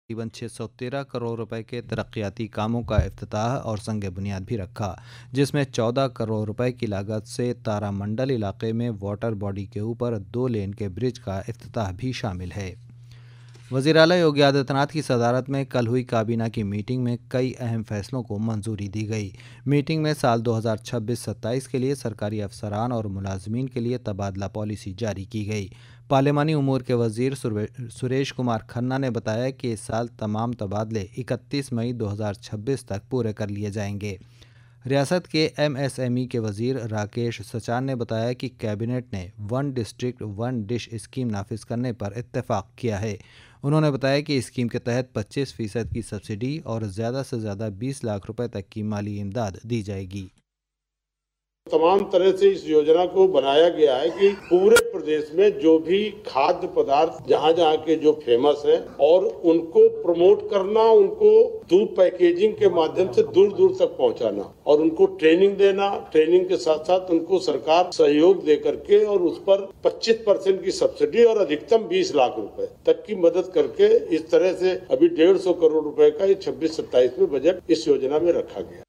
तकरीबन 613 करोड़ रुपए के तरक्याती कामों का इफ्तिताह और संग बुनियाद भी रखा, जिसमें 14 करोड़ रुपए की लागत से तारामंडल इलाके में वाटर बॉडी के ऊपर 2 लेन के ब्रिज का इफ्तिताह भी शामिल है। वज़ीर आला योगी आदित्यनाथ की सदारत में कल हुई काबीना की मीटिंग में कई अहम फैसलों को मंजूरी दी गई। मीटिंग में साल 2026-27 के लिए सरकारी अफसरान और मुलाजमीन के लिए तबादला पॉलिसी जारी की गई। पार्लिमानी उमूर के वजीर सुरेश कुमार खन्ना ने बताया कि इस साल तमाम तबादले 31 मई 2026 तक पूरे कर लिए जाएंगे। रियासत के एमएसएमई के वजीर राकेश सचान ने बताया कि कैबिनेट ने one district one dish scheme नाफिज करने पर इत्तेफाक किया है। उन्होंने बताया कि स्कीम के तहत 25% की सब्सिडी और ज़्यादा से ज़्यादा 20 लाख रुपए तक की माली इमदाद दी जाएगी। तमाम तरह से इस योजना को बनाया गया है कि पूरे प्रदेश में जो भी खाद्य पदार्थ जहाँ जहाँ के जो फेमस है और उनको प्रमोट करना, उनको दूर पैकेजिंग के माध्यम से दूर दूर तक पहुँचाना और उनको ट्रेनिंग देना, ट्रेनिंग के साथ साथ उनको सरकार सहयोग दे करके और उस पर 25% की सब्सिडी और अधिकतम 20 लाख रुपए तक की मदद करके इस तरह से अभी 150 करोड़ रुपए का 26-27 में बजट इस योजना में रखा गया।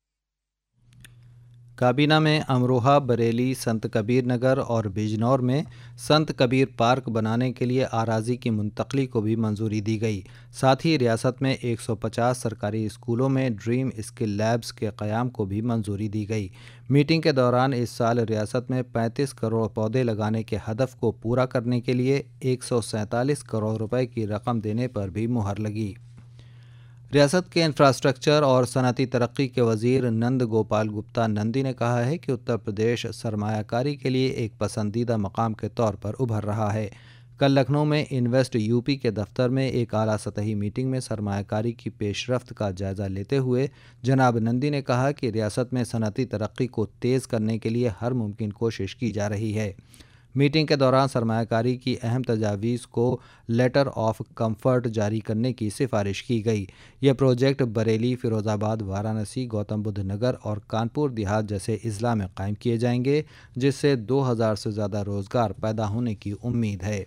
काबीना में अमरोहा, बरेली, संत कबीर नगर और बिजनौर में संत कबीर पार्क बनाने के लिए आराजी की मुंतकली को भी मंजूरी दी गई। साथ ही रियासत में 150 सरकारी स्कूलों में ड्रीम स्किल लैब्स के क़याम को भी मंजूरी दी गई। मीटिंग के दौरान इस साल रियासत में 35 करोड़ पौधे लगाने के हदफ को पूरा करने के लिए 147 करोड़ रुपए की रकम देने पर भी मुहर लगी। रियासत के इंफ्रास्ट्रक्चर और सनअती तरक्की के वजीर नंद गोपाल गुप्ता नंदी ने कहा है कि उत्तर प्रदेश सरमायाकारी के लिए एक पसंदीदा मकाम के तौर पर उभर रहा है। कल लखनऊ में इन्वेस्ट यूपी के दफ्तर में एक आला सतही मीटिंग में सरमायाकारी की पेशरफ्त का जायजा लेते हुए जनाब नंदी ने कहा कि रियासत में सनअती तरक्की को तेज़ करने के लिए हर मुमकिन कोशिश की जा रही है। मीटिंग के दौरान सरमायाकारी की अहम तजावीज़ को लेटर ऑफ कंफर्ट जारी करने की सिफारिश की गई। यह प्रोजेक्ट बरेली, फिरोज़ाबाद, वाराणसी, गौतम बुद्ध नगर और कानपुर देहात जैसे अजला में कायम किए जाएंगे, जिससे 2000 से ज़्यादा रोज़गार पैदा होने की उम्मीद है।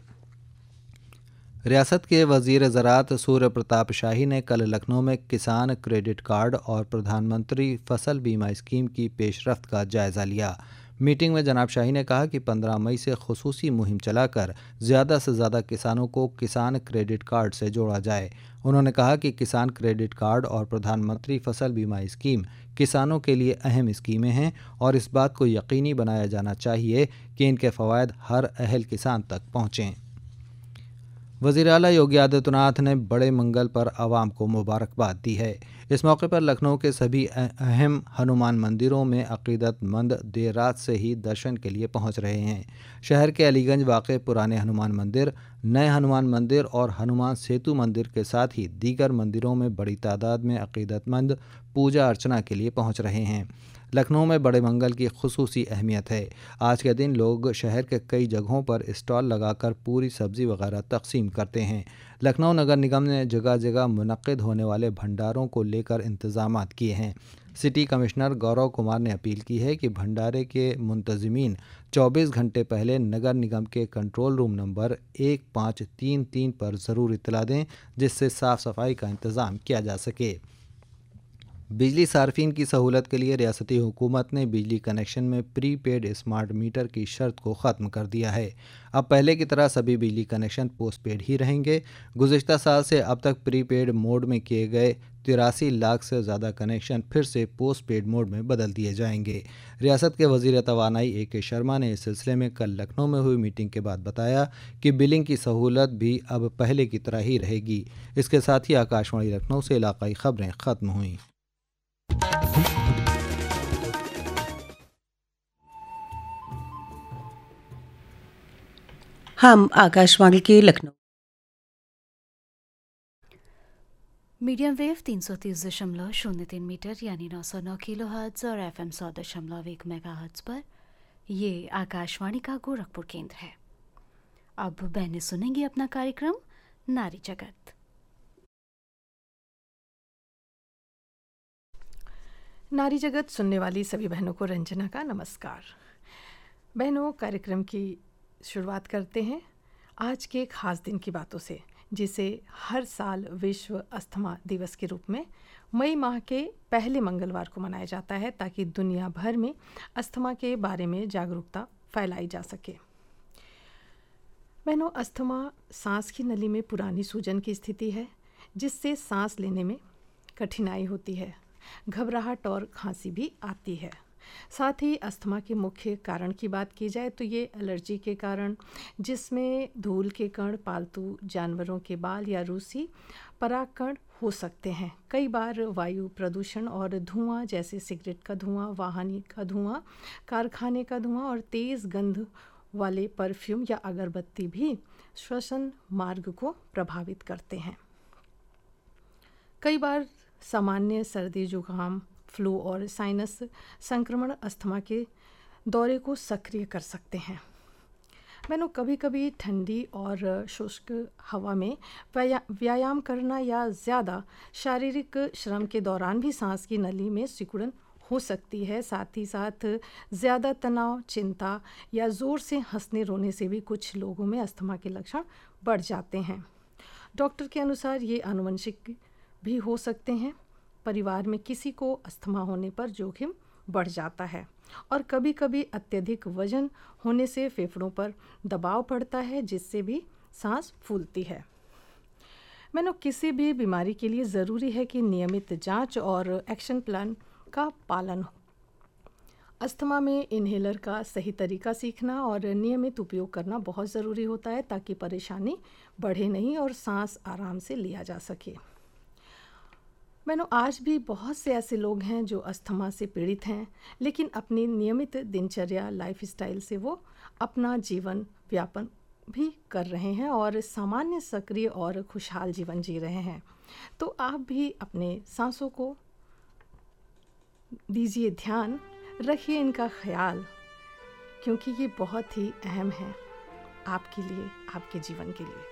रियासत के वज़ीर ज़राअत सूर्य प्रताप शाही ने कल लखनऊ में किसान क्रेडिट कार्ड और प्रधानमंत्री फसल बीमा स्कीम की पेशरफ्त का जायज़ा लिया। मीटिंग में जनाब शाही ने कहा कि 15 मई से खुसूसी मुहिम चलाकर ज़्यादा से ज़्यादा किसानों को किसान क्रेडिट कार्ड से जोड़ा जाए। उन्होंने कहा कि किसान क्रेडिट कार्ड और प्रधानमंत्री फसल बीमा स्कीम किसानों के लिए अहम स्कीमें हैं और इस बात को यकीनी बनाया जाना चाहिए कि इनके फ़वायद हर अहल किसान तक पहुँचें। वज़ीर आला योगी आदित्यनाथ ने बड़े मंगल पर आवाम को मुबारकबाद दी है। इस मौके पर लखनऊ के सभी अहम हनुमान मंदिरों में अक़ीदतमंद देर रात से ही दर्शन के लिए पहुंच रहे हैं। शहर के अलीगंज वाक़े पुराने हनुमान मंदिर, नए हनुमान मंदिर और हनुमान सेतु मंदिर के साथ ही दीगर मंदिरों में बड़ी तादाद में अक़ीदतमंद पूजा अर्चना के लिए पहुंच रहे हैं। लखनऊ में बड़े मंगल की खुसूसी अहमियत है। आज के दिन लोग शहर के कई जगहों पर स्टॉल लगाकर पूरी सब्ज़ी वगैरह तकसीम करते हैं। लखनऊ नगर निगम ने जगह जगह मुनक्किद होने वाले भंडारों को लेकर इंतजामात किए हैं। सिटी कमिश्नर गौरव कुमार ने अपील की है कि भंडारे के मुंतज़मीन 24 घंटे पहले नगर निगम के कंट्रोल रूम नंबर 1533 पर ज़रूर इत्तला दें, जिससे साफ़ सफाई का इंतज़ाम किया जा सके। बिजली सार्फिन की सहूलत के लिए रियासती हुकूमत ने बिजली कनेक्शन में प्रीपेड स्मार्ट मीटर की शर्त को ख़त्म कर दिया है। अब पहले की तरह सभी बिजली कनेक्शन पोस्टपेड ही रहेंगे। गुज़िश्ता साल से अब तक प्रीपेड मोड में किए गए 83 लाख से ज़्यादा कनेक्शन फिर से पोस्टपेड मोड में बदल दिए जाएंगे। रियासत के वज़ीर तवानाई AK शर्मा ने इस सिलसिले में कल लखनऊ में हुई मीटिंग के बाद बताया कि बिलिंग की सहूलत भी अब पहले की तरह ही रहेगी। इसके साथ ही आकाशवाणी लखनऊ से इलाकाई खबरें ख़त्म हुईं। हम आकाशवाणी के लखनऊ मीडियम वेव 330.03 मीटर यानी 909 किलोहर्ट्ज़ और FM 100.1 मेगाहर्ट्ज़ पर ये आकाशवाणी का गोरखपुर केंद्र है। अब बहनें सुनेंगी अपना कार्यक्रम नारी जगत। नारी जगत सुनने वाली सभी बहनों को रंजना का नमस्कार। बहनों, कार्यक्रम की शुरुआत करते हैं आज के खास दिन की बातों से। जिसे हर साल विश्व अस्थमा दिवस के रूप में मई माह के पहले मंगलवार को मनाया जाता है, ताकि दुनिया भर में अस्थमा के बारे में जागरूकता फैलाई जा सके। बहनों, अस्थमा सांस की नली में पुरानी सूजन की स्थिति है, जिससे सांस लेने में कठिनाई होती है, घबराहट और खांसी भी आती है। साथ ही अस्थमा के मुख्य कारण की बात की जाए तो ये एलर्जी के कारण, जिसमें धूल के कण, पालतू जानवरों के बाल या रूसी परागकण हो सकते हैं। कई बार वायु प्रदूषण और धुआं, जैसे सिगरेट का धुआं, वाहन का धुआं, कारखाने का धुआं और तेज़ गंध वाले परफ्यूम या अगरबत्ती भी श्वसन मार्ग को प्रभावित करते हैं। कई बार सामान्य सर्दी, जुकाम, फ्लू और साइनस संक्रमण अस्थमा के दौरे को सक्रिय कर सकते हैं। मैंने कभी कभी ठंडी और शुष्क हवा में व्यायाम करना या ज़्यादा शारीरिक श्रम के दौरान भी सांस की नली में सिकुड़न हो सकती है। साथ ही साथ ज़्यादा तनाव, चिंता या ज़ोर से हंसने रोने से भी कुछ लोगों में अस्थमा के लक्षण बढ़ जाते हैं। डॉक्टर के अनुसार ये आनुवंशिक भी हो सकते हैं। परिवार में किसी को अस्थमा होने पर जोखिम बढ़ जाता है और कभी कभी अत्यधिक वजन होने से फेफड़ों पर दबाव पड़ता है, जिससे भी सांस फूलती है। मैंने किसी भी बीमारी के लिए ज़रूरी है कि नियमित जांच और एक्शन प्लान का पालन हो। अस्थमा में इन्हेलर का सही तरीका सीखना और नियमित उपयोग करना बहुत ज़रूरी होता है, ताकि परेशानी बढ़े नहीं और सांस आराम से लिया जा सके। मैंने आज भी बहुत से ऐसे लोग हैं जो अस्थमा से पीड़ित हैं, लेकिन अपनी नियमित दिनचर्या, लाइफस्टाइल से वो अपना जीवन व्यापन भी कर रहे हैं और सामान्य, सक्रिय और खुशहाल जीवन जी रहे हैं। तो आप भी अपने सांसों को दीजिए ध्यान, रखिए इनका ख्याल, क्योंकि ये बहुत ही अहम है आपके लिए, आपके जीवन के लिए।